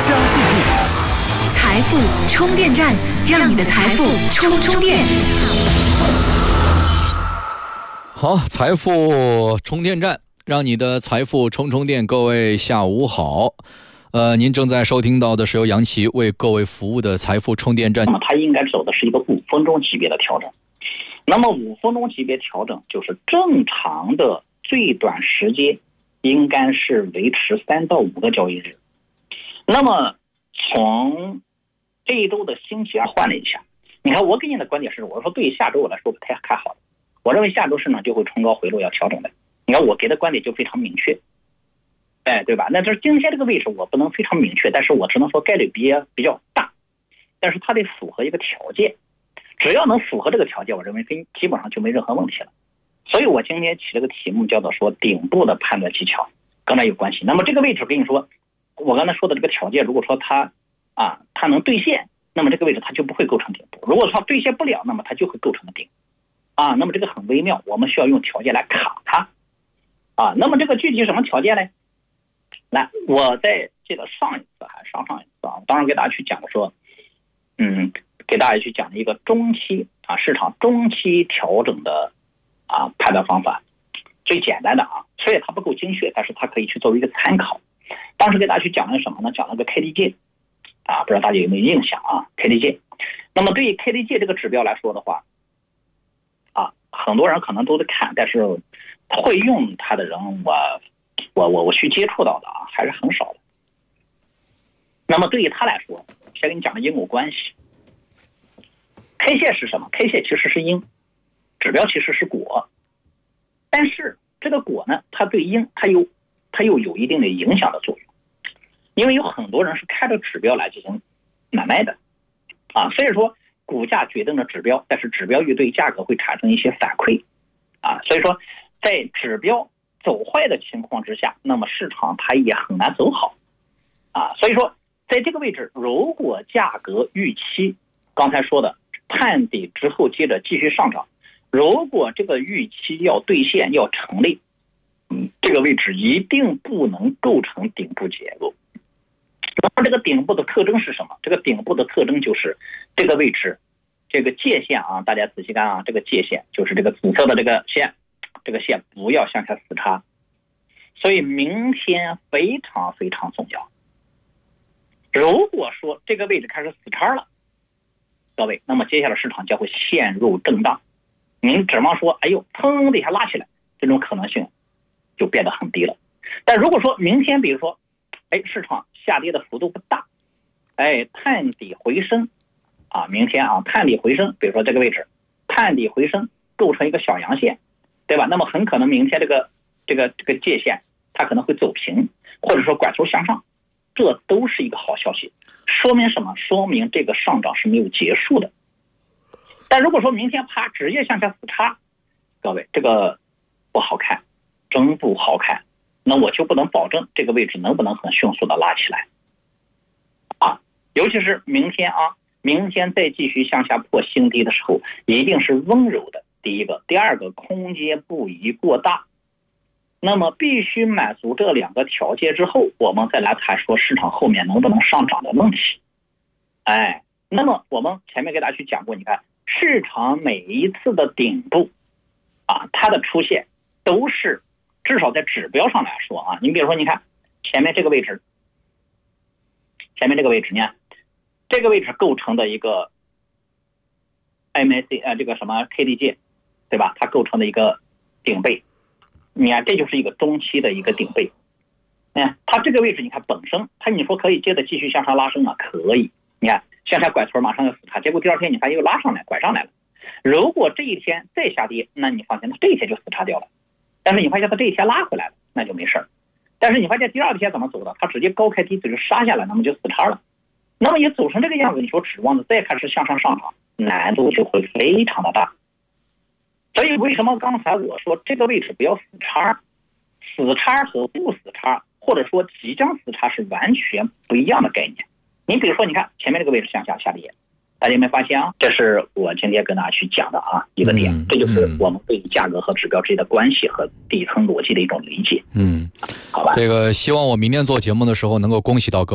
加速度， 财富充电站，让你的财富充电。 好，财富充电站，让你的财富充电。各位下午好，您正在收听到的是由杨琦为各位服务的财富充电站。 那么它应该走的是一个5分钟级别的调整。那么5分钟级别调整就是正常的最短时间应该是维持3到5个交易日。那么从这一周的星期2换了一下，你看我给你的观点是，我说对下周我来说不太看好的，我认为下周市场就会冲高回落要调整的。你看我给的观点就非常明确，对吧？那这今天这个位置我不能非常明确，但是我只能说概率比较大，但是它得符合一个条件，只要能符合这个条件，我认为基本上就没任何问题了。所以我今天起了个题目叫做说顶部的判断技巧，跟它有关系。那么这个位置跟你说，我刚才说的这个条件，如果说它能兑现，那么这个位置它就不会构成顶部；如果说它兑现不了，那么它就会构成顶。那么这个很微妙，我们需要用条件来卡它。那么这个具体什么条件呢？来，我在记得上一次还是上一次当然给大家去讲说，给大家去讲一个中期市场中期调整的判断方法，最简单的虽然它不够精确，但是它可以去作为一个参考。当时给大家去讲了什么呢？讲了个 KDJ 不知道大家有没有印象KDJ。那么对于 KDJ 这个指标来说的话很多人可能都在看，但是会用它的人我去接触到的还是很少的。那么对于他来说，先给你讲个因果关系。K 线是什么？ K 线其实是因，指标其实是果，但是这个果呢，它对因它又有一定的影响的作用，因为有很多人是开着指标来进行买卖的所以说股价决定了指标，但是指标又对价格会产生一些反馈所以说在指标走坏的情况之下，那么市场它也很难走好所以说在这个位置，如果价格预期刚才说的探底之后接着继续上涨，如果这个预期要兑现要成立，这个位置一定不能构成顶部结构。那么这个顶部的特征是什么？这个顶部的特征就是这个位置这个界限大家仔细看这个界限就是这个紫色的这个线，这个线不要向下死叉，所以明天非常非常重要。如果说这个位置开始死叉了，各位，那么接下来市场将会陷入震荡。您指望说砰的一下拉起来，这种可能性就变得很低了。但如果说明天比如说市场下跌的幅度不大，探底回升明天探底回升，比如说这个位置探底回升构成一个小阳线，对吧？那么很可能明天这个界限它可能会走平，或者说拐头向上，这都是一个好消息。说明什么？说明这个上涨是没有结束的。但如果说明天啪直接向下死叉，各位这个不好看，真不好看，那我就不能保证这个位置能不能很迅速的拉起来尤其是明天再继续向下破新低的时候，一定是温柔的，第一个。第二个，空间不宜过大。那么必须满足这2个条件之后，我们再来谈说市场后面能不能上涨的问题。那么我们前面给大家去讲过，你看市场每一次的顶部它的出现都是至少在指标上来说你比如说你看前面这个位置，你看这个位置构成的一个 MAC 这个什么 KDJ 对吧？它构成的一个顶背，你看这就是一个中期的一个顶背。它这个位置你看本身你说可以接着继续向上拉升可以，你看向下拐头马上要死叉，结果第二天你看又拉上来拐上来了。如果这一天再下跌，那你放心，它这一天就死叉掉了。但是你发现它这一天拉回来了，那就没事。但是你发现第二天怎么走的？它直接高开低走就杀下来，那么就死叉了。那么也走成这个样子，你说指望着再开始向上上涨，难度就会非常的大。所以为什么刚才我说这个位置不要死叉？死叉和不死叉，或者说即将死叉是完全不一样的概念。你比如说你看前面这个位置向下下跌，大家有没有发现这是我今天跟大家去讲的一个点，这就是我们对价格和指标之间的关系和底层逻辑的一种理解。好吧， 这个希望我明天做节目的时候能够恭喜到各位。